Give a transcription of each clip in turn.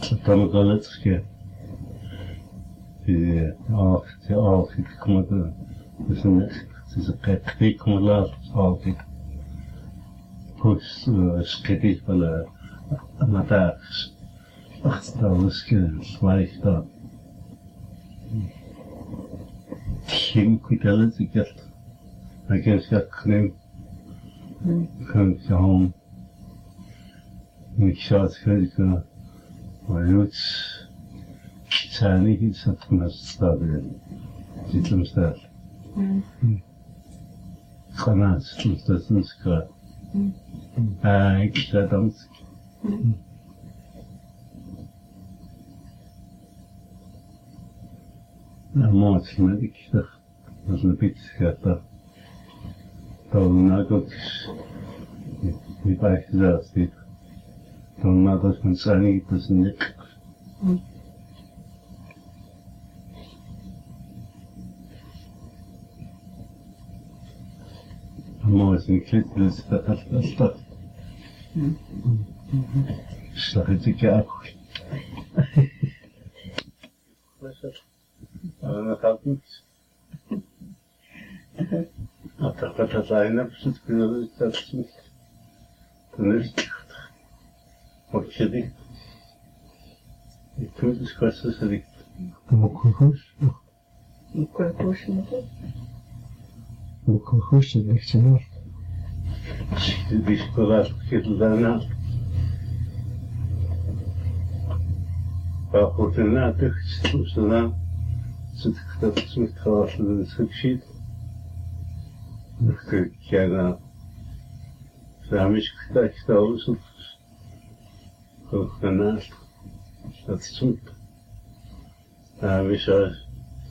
Tamagaletskia. Die auch kommt das ist ein Krieg kommt laut auch. Push skittig weil amata achstauske vielleicht da. Kim Kuitaletskiat. I guess got knim. Kan home. Ik zou het zeggen, maar het zijn niet iets dat me staat in. Zit hem staat. Ganaat, dat is een schaar. Ik sta dan. Nou, mooi, maar ik dacht, dat is een beetje schaar. Dan nou ook, niet bij gezegd, niet. Dan maar dat van zijn dat is niet. Mooi is een klit, dus dat is dat. Slag het ik ook. Dat gaat niet. Dat zijn absoluut kunnen dat is niet. Dan is het. Wat je dit? Ik doe het kwestie dat ik. Mokogosh. Mokogosh niet. Mokogosh is echt zo. Die is klaar, het daarna. Maar goed, daarna toch soms daarna zit ik dat met glas in het schiet. Ik kijk naar. Samen dat ik daar zo. Daarnaast. Dat is goed. We zoals.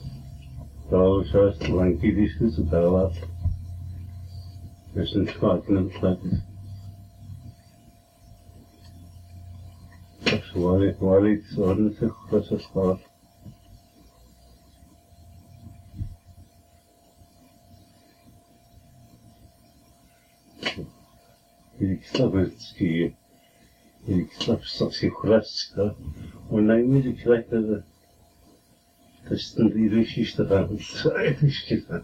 Zoals lang is het daar wat. Dus een schaak in het slag is. Dat is waar iets ordentlich was het gaat. Ik snap het skiën. Ik snap straks je gras. En dan moet ik zeggen dat is dan die Russisch te gaan. Dat is eigenlijk gedaan.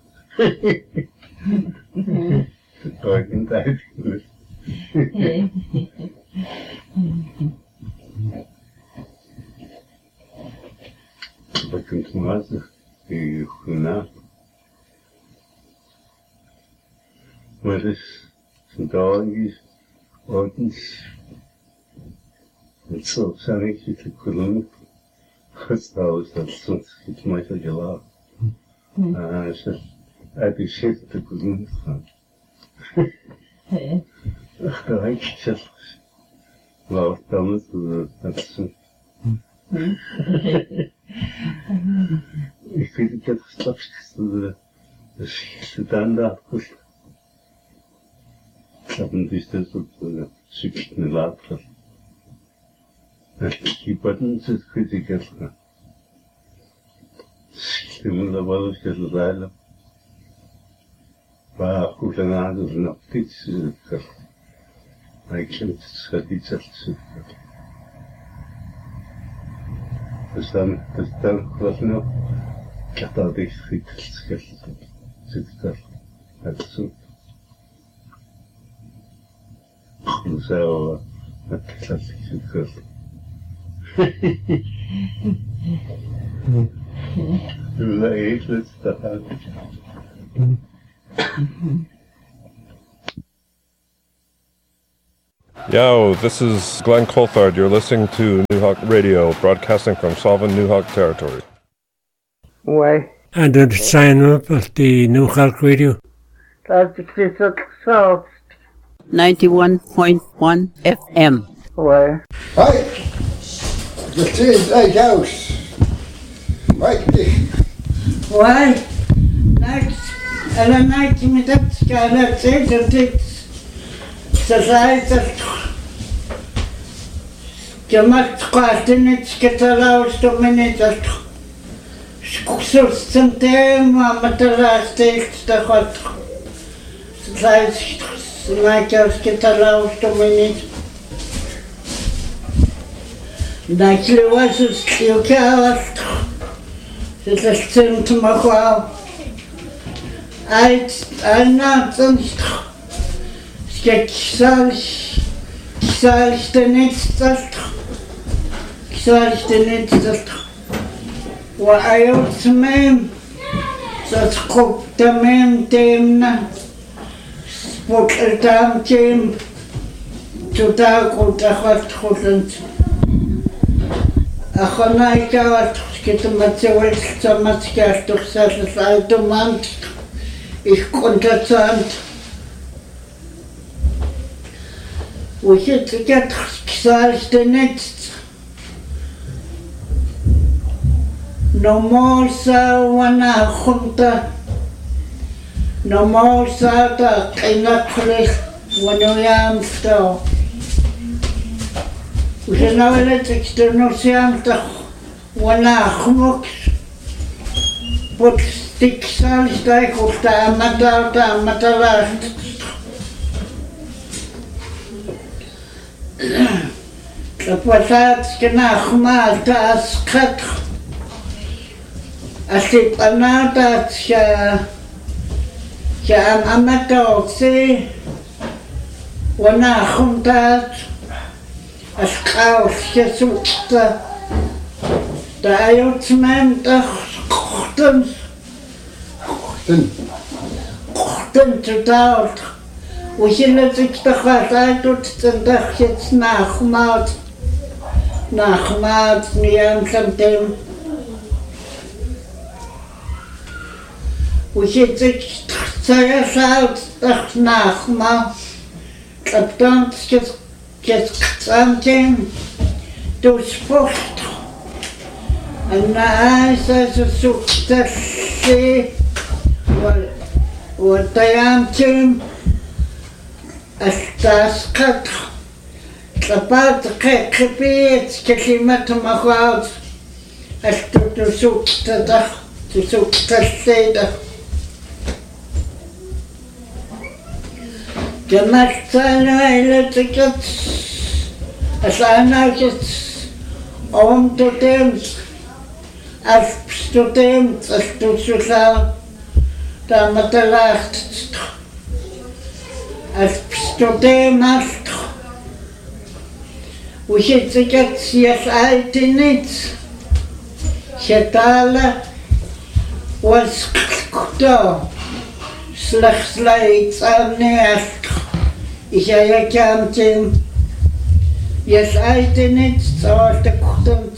Dat kan ik niet uitgeven. Dat kunt maar zeggen. Goed. Maar het is een dag is ordens. Het zal zijn ik te kunnen. Gesteld dat soms iets meer te gelaat. Uit die shit te kunnen gaan. Ach, dat ik zeg. Laat dan het dat zo. Ik vind het dat straks dus dan dat goed. Dat is dus op zoek naar later. Die button zit critical. Stimula wel eens rijden. Maar goed en aan is nog iets. Ik vind het schat iets als dus dan was nog. Ik had al die schiet. Zit daar. Het is zo. Zo. Het is zo. Yo, this is Glenn Coulthard. You're listening to New Hawk Radio, broadcasting from Sullivan, New Hawk Territory. Why? And then sign up at the New Hawk Radio. That's the South. 91.1 FM. Why? Hi. The trees like house. Right. Why? Night met dat skylight says that it's society. Gemaakt kwasten het ketalaus to minutes. Skusum tema matalastext da hot. Society like ketalaus to minutes. Nakliwasus Yukawas, das ist zum Machau. Als einer sonst, ich sag dir nicht das, وأيوت ميم ستقوب تميم تيمنا سبوك التام تيم تتاكو تخلت خلنت أخونا يكاوت كنت ما تسويت سمت كاش تخسر سالتو مانت ich konnte zahnt und jetzt gesagt nicht normal sa wana khunta normal sa ta kina khule wano yam sto ujenawele teksterno siam ta wana khumok pot stiksal stai khota matala kapasat kena khmal ta skhat asip anata am amato wana khumtat asqaus kesukta da ayot mem khochten total und ich sich doch was tut dann doch jetzt nachmacht mir am dem und ich sich sehr schaut doch nachmacht dann jetzt zusammen durch Post und also so das وطيامتهم استاسقط لبعض خبيت كلمة مخاض تسوق تدخ تسوق تسيدة جمعت أنا إلى تكت أنا كت أم تتمس أستتمس أستسلا da matalacht als studeert und jetzt jetzt alte nicht chetala was da slachsleit amnest ich ja kam jetzt alte nicht so der kommt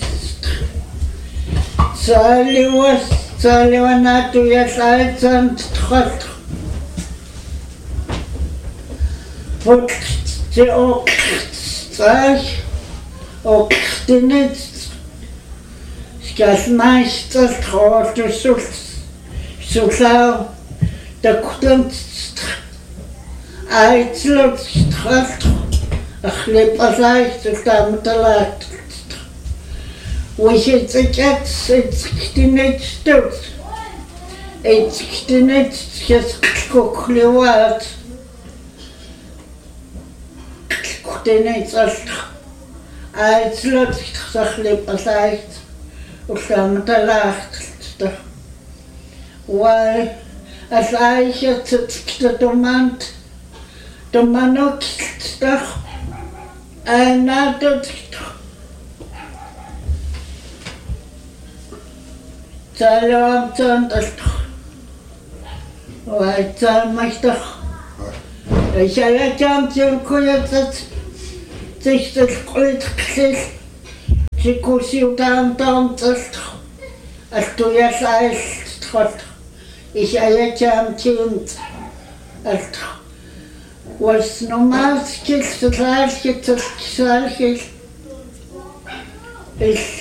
Salivanato jetzt und trotz und sie auch nicht das meiste trotz so klar der kommt einzeln trotz ach lebt leicht damit leicht وش تكت تكتنت توت تكتنت كوكلوات كتنت أصلت تخلي بسايت وكلام تلاحت والأسايشة تكتمانت تمانوك تخ أنا Salam das weil mich doch ich habe ja zum Kujat sich das Glück sie kursiert dann das als du ja sagst trotz ich habe ja zum was normal ist das gleiche das gleiche ist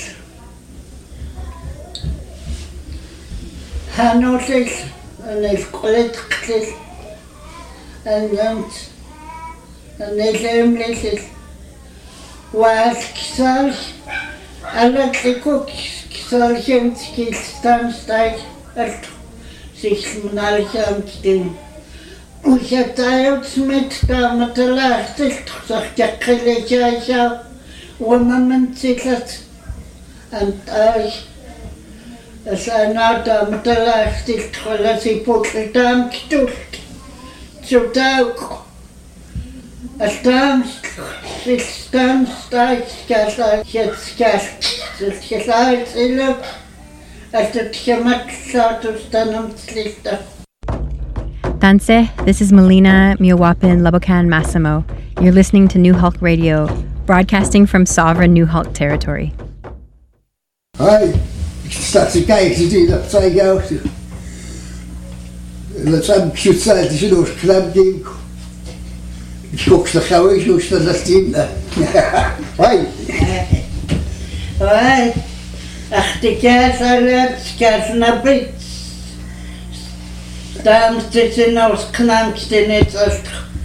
Hanotis and his collectors and his embraces was Kisarch, Alexiko Kisarchensky Stansteig at 6 Monarchian. Ich hatte uns mit der Matelacht, sagt der Killeja, uamamantsillat antai asanata matalaastiltralasi putlitaam kitulki tsutauk astam sistam staitskala jetskala Tanse, this is Melina Miawapin Labokan Massimo. You're listening to New Hulk Radio, broadcasting from sovereign New Hulk territory. Hi, staat te kijken, zie je dat zei jou. Dat zijn zo'n die zijn ook knap ding. Ik schok ze gauw eens, hoe staat dat team? Hi. Hoi. Ach, de kaas nabit. Там стеснос к нам стенется.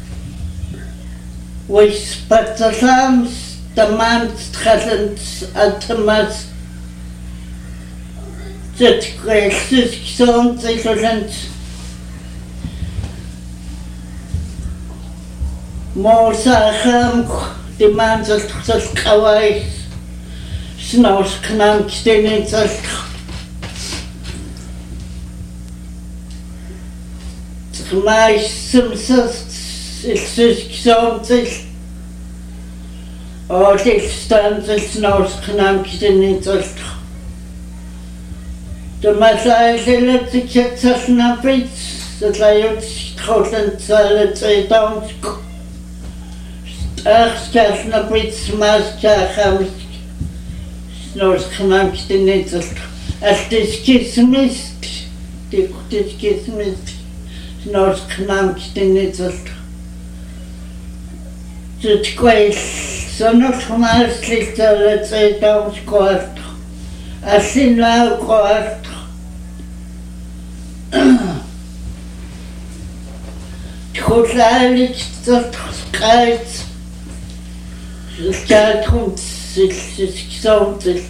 Вы спацалам стаман стхазен атмас. Цеткресс солнце солнце. Мосахам деманзас скавай. Снос к нам стенется. Mais simsas ilsusksoomtis otilstantis nouskanamkitinitsalta Tamasaisilatiksatsalnapits satlayutskholantsalatsaitaunsk Arskalnapits maskachamisk nouskanamkitinitsalta Altiskismist Tikutiskismist Nors knamktinitselt. Zutquail sonot marslittalet seitauns koart. Asin lau koart. Tchutlaalik zotskait. Zutkaltrunt silsiksomtil.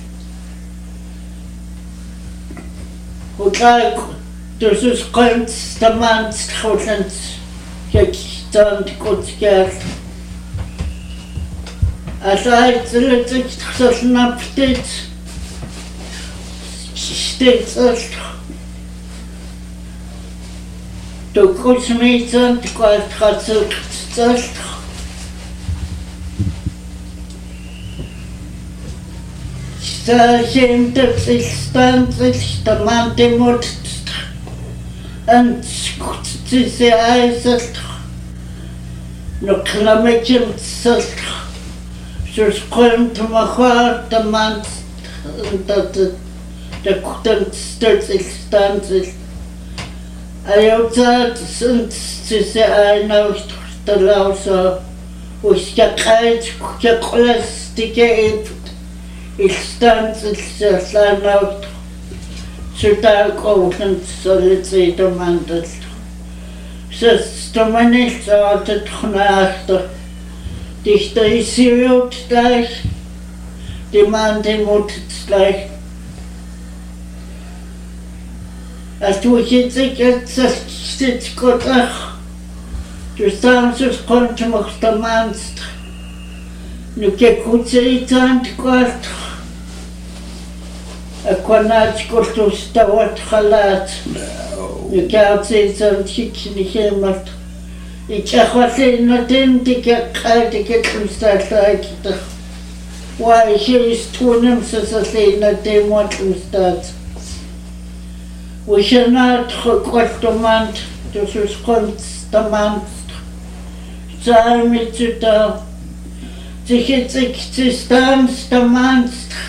Hutlaik Dus is komt de maand schoolend, kijk dan de kotskert. Als hij het licht snapt dit, steeds als de kosmeten, de kwart gaat zo zelf. Staan dat zich stand zich de maand die moet. En het is ijzerd. Nog klammetjes zet. Zoals komt maar hard de man dat de kuten stil stand is. Hij had het is eindig te lauzen. Hoe is je kwijt? Je klas die geeft. Ik stand is eindig. Zodat koken zullen ze de mandel. Ze stommen niet altijd genaagd. Dichter is hier ook gleich. Die man die moet het gleich. Als du jetzt jetzt zit goed ach. Dus soms komt nog de manst. Nu kijk goed ze iets aan het kwart. Akwanat kortus tawat khalat. Nu kijk ze zo'n chic niet helemaal. Ik zeg wat ze nadenken die ik staat eigenlijk. Waar je is toen hem ze nadenken wat staat. We zijn uit gekort de maand, dus we komt de maand. Zijn met je daar. Zeg het ik te staan de maand.